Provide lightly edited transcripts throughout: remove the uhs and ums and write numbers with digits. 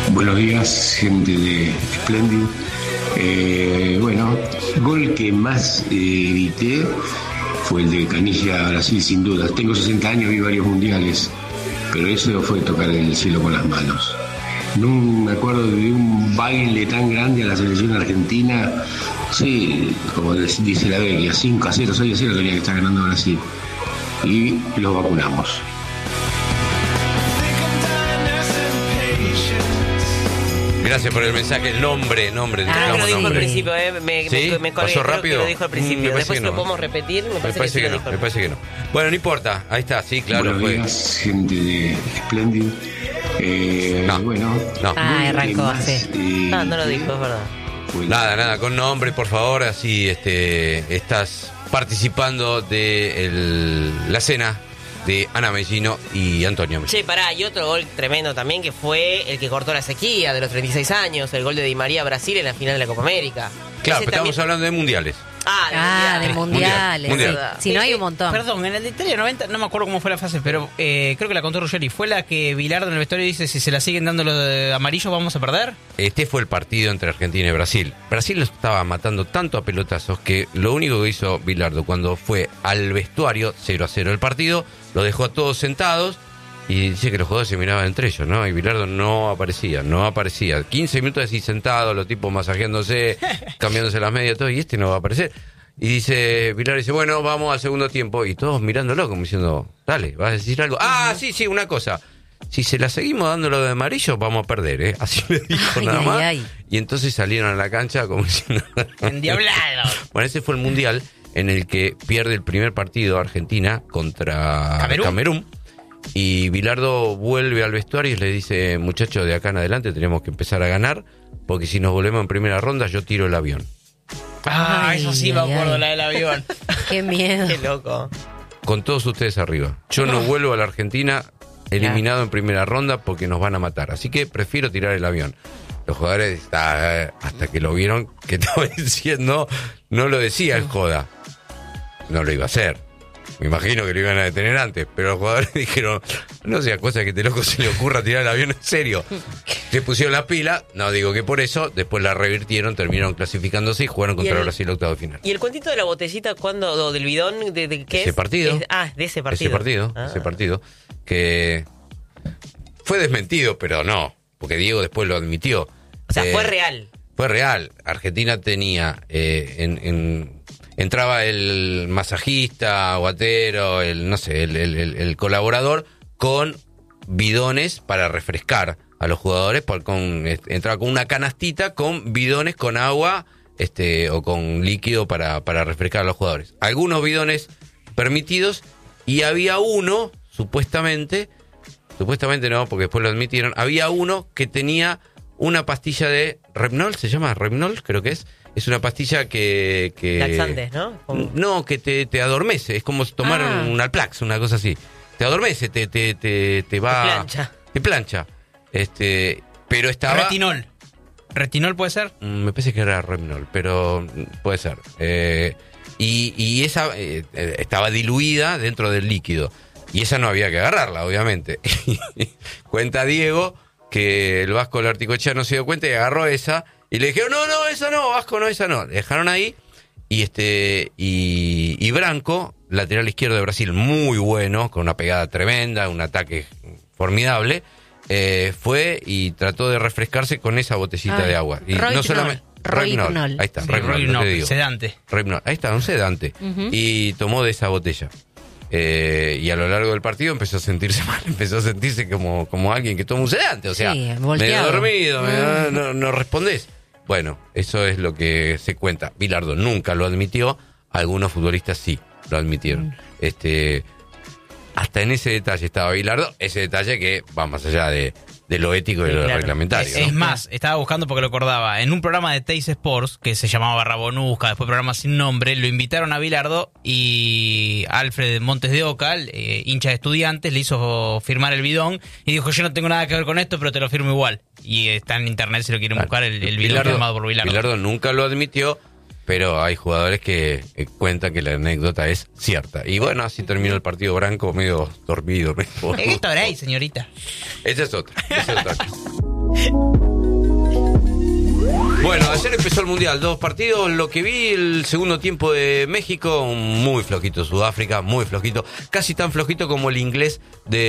Buenos días, gente de Splendid. Bueno, gol que más grité fue el de Canilla Brasil, sin duda. Tengo 60 años, vi varios mundiales, pero eso fue tocar el cielo con las manos. No me acuerdo de un baile tan grande a la selección argentina. Sí, como dice la Vecchia, 5-0, 6-0 tenía que estar ganando Brasil. Y los vacunamos. Gracias por el mensaje. El nombre. Creo que lo dijo al principio, me colgué. ¿Pasó rápido? Lo dijo al principio. Después lo podemos repetir. Me parece que no. Bueno, no importa. Ahí está, sí, claro. Buenos días, gente de Splendid. Bueno. No. Arrancó así. No lo dijo, es verdad. Nada, con nombre, por favor. Así estás participando de la cena de Ana Mellino y Antonio Mellino. Che, pará, y otro gol tremendo también, que fue el que cortó la sequía de los 36 años, el gol de Di María a Brasil en la final de la Copa América. Claro, pero estamos hablando de mundiales. De mundiales. Mundial. Si no hay un montón. Perdón, en el de Italia 90, no me acuerdo cómo fue la fase, pero creo que la contó Ruggeri. ¿Fue la que Bilardo en el vestuario dice, si se la siguen dando los de amarillo vamos a perder? Este fue el partido entre Argentina y Brasil. Brasil lo estaba matando tanto a pelotazos que lo único que hizo Bilardo cuando fue al vestuario, 0-0 el partido, lo dejó a todos sentados y dice que los jugadores se miraban entre ellos, ¿no? Y Bilardo no aparecía. 15 minutos así sentado, los tipos masajeándose, cambiándose las medias, todo, y no va a aparecer. Y dice, Bilardo dice, bueno, vamos al segundo tiempo. Y todos mirándolo como diciendo, dale, ¿vas a decir algo? Sí, una cosa. Si se la seguimos dando lo de amarillo, vamos a perder, ¿eh? Así le dijo nada más. Y entonces salieron a la cancha como diciendo... ¡Endiablados! Bueno, ese fue el mundial en el que pierde el primer partido Argentina contra Camerún. Y Bilardo vuelve al vestuario y le dice, muchachos, de acá en adelante tenemos que empezar a ganar, porque si nos volvemos en primera ronda, yo tiro el avión. Eso sí me acuerdo, la del avión. Qué miedo. Qué loco. Con todos ustedes arriba. Yo no vuelvo a la Argentina eliminado en primera ronda porque nos van a matar. Así que prefiero tirar el avión. Los jugadores, hasta que lo vieron, que estaba diciendo, no lo decía en joda. No lo iba a hacer. Me imagino que lo iban a detener antes, pero los jugadores dijeron, no sea cosa que este loco se le ocurra tirar el avión en serio. Se pusieron la pila, no digo que por eso, después la revirtieron, terminaron clasificándose y jugaron contra Brasil el octavo de final. ¿Y el cuentito de la botellita cuándo, o del bidón, de qué ese partido? De ese partido. Ese partido, que fue desmentido, pero no, porque Diego después lo admitió. O sea, fue real. Fue real. Argentina tenía entraba el masajista, guatero, el colaborador con bidones para refrescar a los jugadores, entraba con una canastita con bidones con agua o con líquido para refrescar a los jugadores. Algunos bidones permitidos y había uno, supuestamente no, porque después lo admitieron, había uno que tenía una pastilla de Remnol, ¿se llama Remnol? Creo que es una pastilla que laxantes, ¿no? No, que te adormece. Es como tomar un Alplax, una cosa así. Te adormece, te va... Te plancha. Pero estaba... ¿Retinol puede ser? Me parece que era Remnol, pero puede ser. Y esa estaba diluida dentro del líquido. Y esa no había que agarrarla, obviamente. Cuenta Diego que el Vasco Larticochea no se dio cuenta y agarró esa... Y le dijeron, no, esa no, Vasco, no, esa no. Le dejaron ahí y Branco, lateral izquierdo de Brasil, muy bueno, con una pegada tremenda, un ataque formidable, fue y trató de refrescarse con esa botellita de agua. Y no solamente... Rohypnol. Ahí está, Rohypnol, sedante. Rohypnol, ahí está, un sedante. Y tomó de esa botella. Y a lo largo del partido empezó a sentirse mal, empezó a sentirse como alguien que toma un sedante, o sea, medio dormido, no respondés. Bueno, eso es lo que se cuenta. Bilardo nunca lo admitió, algunos futbolistas sí lo admitieron. Hasta en ese detalle estaba Bilardo, ese detalle que va más allá de lo ético y de lo reglamentario. Es más, estaba buscando porque lo acordaba. En un programa de Teis Sports, que se llamaba Barrabonusca, después programa sin nombre, lo invitaron a Bilardo y Alfred Montes de Oca, hincha de Estudiantes, le hizo firmar el bidón y dijo, yo no tengo nada que ver con esto, pero te lo firmo igual. Y está en internet si lo quieren buscar, el bidón firmado por Bilardo. Bilardo nunca lo admitió, pero hay jugadores que cuentan que la anécdota es cierta. Y bueno, así terminó el partido. Branco medio dormido. ¿Qué hora hay, señorita? Esa es otra. Ayer empezó el Mundial, 2 partidos. Lo que vi el segundo tiempo de México, muy flojito Sudáfrica, muy flojito. Casi tan flojito como el inglés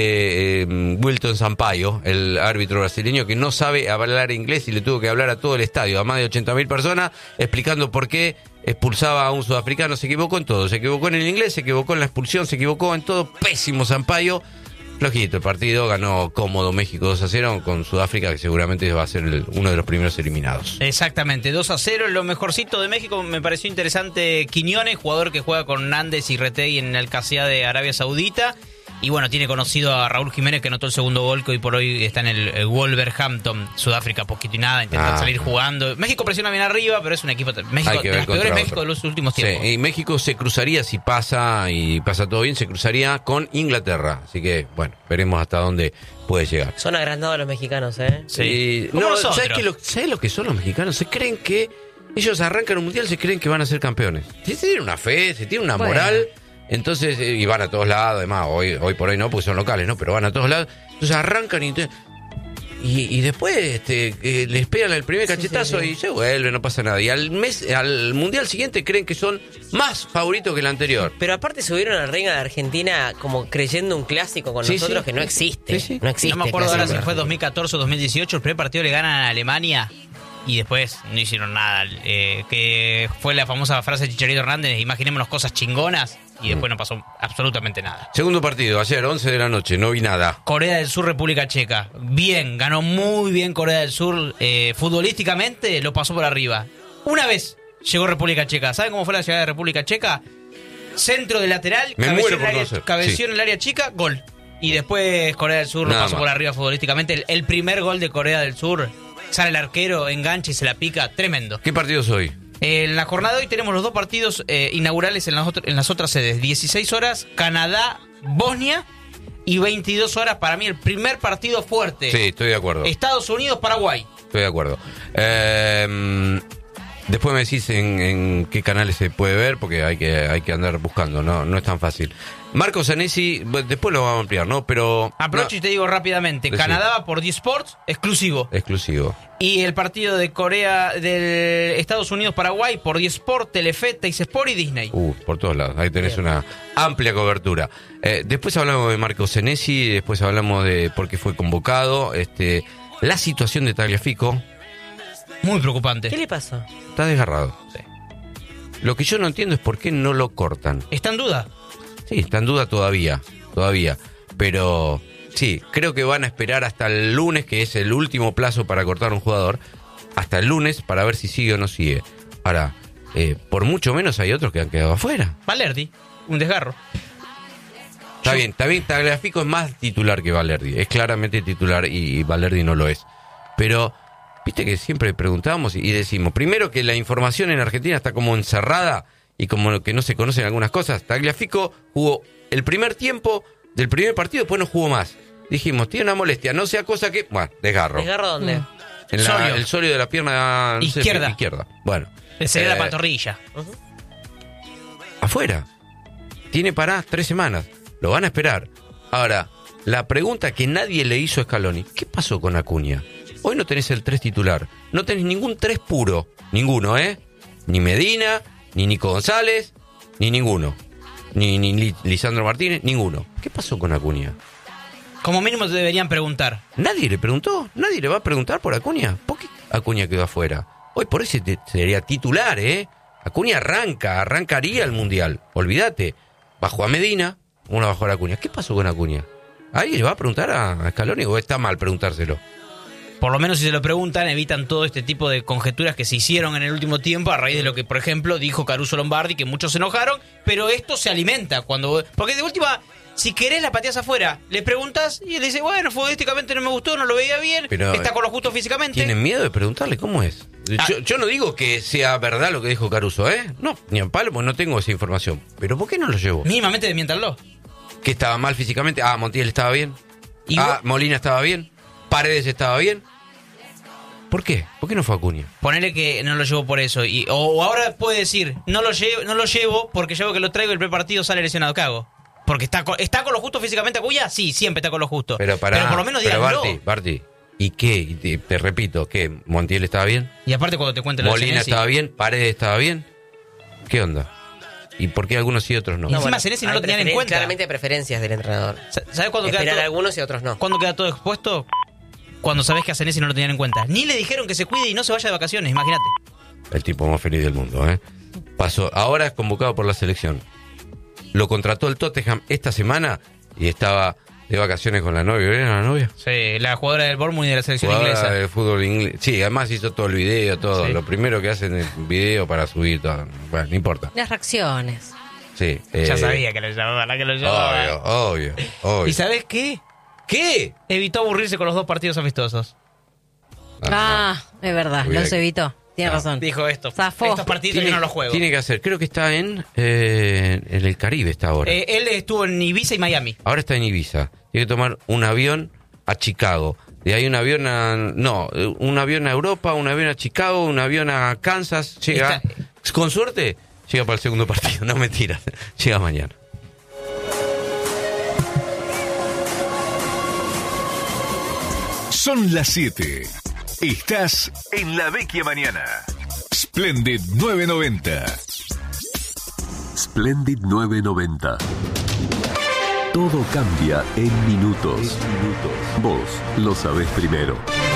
de Wilton Sampaio, el árbitro brasileño que no sabe hablar inglés y le tuvo que hablar a todo el estadio, a más de 80.000 personas, explicando por qué expulsaba a un sudafricano. Se equivocó en todo, se equivocó en el inglés, se equivocó en la expulsión, se equivocó en todo. Pésimo Sampaio. Flojito el partido, ganó cómodo México 2-0 con Sudáfrica, que seguramente va a ser uno de los primeros eliminados. Exactamente, 2-0. Lo mejorcito de México me pareció interesante Quiñones, jugador que juega con Nández y Retegui en el Casilla de Arabia Saudita. Y bueno, tiene conocido a Raúl Jiménez, que anotó el segundo gol, que hoy por hoy está en el Wolverhampton. Sudáfrica poquito y nada, intenta salir jugando. México presiona bien arriba, pero es un equipo... México, de las peores México de los últimos tiempos. Sí, y México se cruzaría, si pasa y pasa todo bien, se cruzaría con Inglaterra. Así que, bueno, veremos hasta dónde puede llegar. Son agrandados los mexicanos, ¿eh? Sí. Como No, nosotros. ¿sabes lo que son los mexicanos? Se creen que ellos arrancan un mundial, se creen que van a ser campeones. Se tienen una fe, se tienen una moral... Entonces, y van a todos lados, además, hoy por hoy no, porque son locales, ¿no? Pero van a todos lados. Entonces arrancan y después les pegan el primer cachetazo y se vuelve, no pasa nada. Y al mundial siguiente creen que son más favoritos que el anterior. Pero aparte subieron al ring a la Argentina como creyendo un clásico con nosotros que no existe. No existe. No me acuerdo ahora si clásico. fue 2014 o 2018, el primer partido le ganan a Alemania y después no hicieron nada. Que fue la famosa frase de Chicharito Hernández, imaginémonos cosas chingonas, y después no pasó absolutamente nada. Segundo partido, ayer, 11 de la noche, no vi nada. Corea del Sur, República Checa. Bien, ganó muy bien Corea del Sur. Futbolísticamente lo pasó por arriba. Una vez llegó República Checa. ¿Saben cómo fue la llegada de República Checa? Centro de lateral, cabeció en el área chica, gol. Y después Corea del Sur lo pasó por arriba futbolísticamente. El primer gol de Corea del Sur, sale el arquero, engancha y se la pica. Tremendo. ¿Qué partido es hoy? En la jornada de hoy tenemos los dos partidos inaugurales en las otras sedes. 16 horas, Canadá, Bosnia. Y 22 horas, para mí, el primer partido fuerte. Sí, estoy de acuerdo. Estados Unidos, Paraguay. Estoy de acuerdo. Después me decís en qué canales se puede ver, porque hay que andar buscando, no es tan fácil. Marco Zanesi, después lo vamos a ampliar, ¿no? Pero aprovecho y te digo rápidamente, Canadá va por D-Sports, exclusivo. Y el partido de Corea, del Estados Unidos-Paraguay, por D-Sport, Telefe, Teis Sport y Disney. Por todos lados, ahí tenés una amplia cobertura. Después hablamos de Marco Zanesi, después hablamos de por qué fue convocado, la situación de Tagliafico. Muy preocupante. ¿Qué le pasó? Está desgarrado. Sí. Lo que yo no entiendo es por qué no lo cortan. ¿Está en duda? Sí, está en duda todavía. Pero sí, creo que van a esperar hasta el lunes, que es el último plazo para cortar a un jugador. Hasta el lunes para ver si sigue o no sigue. Ahora, por mucho menos hay otros que han quedado afuera. Valerdi, un desgarro. Está bien. Tagliafico es más titular que Valerdi. Es claramente titular y Valerdi no lo es. Pero viste que siempre preguntamos y decimos, primero que la información en Argentina está como encerrada y como que no se conocen algunas cosas. Tagliafico jugó el primer tiempo del primer partido, después no jugó más. Dijimos, tiene una molestia, no sea cosa que... Bueno, desgarro. ¿Desgarro dónde? El sóleo de la pierna izquierda. Bueno. Sería la pantorrilla. Afuera. Tiene para 3 semanas. Lo van a esperar. Ahora, la pregunta que nadie le hizo a Scaloni, ¿qué pasó con Acuña? Hoy no tenés el 3 titular. No tenés ningún 3 puro. Ninguno, Ni Medina, ni Nico González, ni ninguno. Ni Lisandro Martínez, ninguno. ¿Qué pasó con Acuña? Como mínimo te deberían preguntar. Nadie le preguntó. Nadie le va a preguntar por Acuña. ¿Por qué Acuña quedó afuera? Hoy por eso sería titular, Acuña arrancaría el Mundial. Olvídate. Bajó a Medina, uno bajó a Acuña. ¿Qué pasó con Acuña? ¿Alguien le va a preguntar a Scaloni o está mal preguntárselo? Por lo menos si se lo preguntan, evitan todo este tipo de conjeturas que se hicieron en el último tiempo a raíz de lo que, por ejemplo, dijo Caruso Lombardi, que muchos se enojaron, pero esto se alimenta porque de última, si querés la pateás afuera, le preguntas y él dice, bueno, futbolísticamente no me gustó, no lo veía bien, pero está con lo justo físicamente. ¿Tienen miedo de preguntarle cómo es? Yo no digo que sea verdad lo que dijo Caruso, No, ni en palo, porque no tengo esa información. ¿Pero por qué no lo llevó? Mínimamente desmiéntanlo. ¿Que estaba mal físicamente? Montiel estaba bien. Molina estaba bien. Paredes estaba bien. ¿Por qué? ¿Por qué no fue Acuña? Ponele que no lo llevo por eso. O ahora puede decir, no lo llevo porque llevo que lo traigo y el prepartido sale lesionado. ¿Qué hago? Porque está con lo justo físicamente Acuña. Sí, siempre está con lo justo. Pero por lo menos díganlo. Barty, ¿Y qué? Y te repito, ¿qué? ¿Montiel estaba bien? Y aparte cuando te cuenten lo de ¿Molina Senesi, estaba bien? ¿Paredes estaba bien? ¿Qué onda? ¿Y por qué algunos sí y otros no? Y encima Senesi no hay lo tenían en cuenta. Claramente hay preferencias del entrenador. ¿Sabes cuándo queda Esperar todo, a algunos y a otros no. cuándo queda todo expuesto? Cuando sabes que a Senesi no lo tenían en cuenta. Ni le dijeron que se cuide y no se vaya de vacaciones, imagínate. El tipo más feliz del mundo, ¿eh? Pasó, ahora es convocado por la selección. Lo contrató el Tottenham esta semana y estaba de vacaciones con la novia. ¿Era la novia? Sí, la jugadora del Bournemouth y de la selección Jugadora inglesa. del fútbol inglés. Sí, además hizo todo el video, todo. Sí. Lo primero que hacen es el video para subir todo. Bueno, no importa. Las reacciones. Sí. Ya sabía que lo llamaba, la que lo llamaba. Obvio. ¿Y sabes qué? ¿Qué? Evitó aburrirse con los 2 partidos amistosos. Es verdad, Muy bien. los evitó. Tiene razón. Dijo esto. Zafó. Estos partidos yo no los juego. Tiene que hacer. Creo que está en el Caribe está ahora. Él estuvo en Ibiza y Miami. Ahora está en Ibiza. Tiene que tomar un avión a Chicago. De ahí un avión un avión a Europa, un avión a Chicago, un avión a Kansas. Llega, con suerte, llega para el segundo partido. No mentiras. Llega mañana. Son las 7. Estás en La Vecchia Mañana. Splendid 990. Splendid 990. Todo cambia en minutos. Vos lo sabés primero.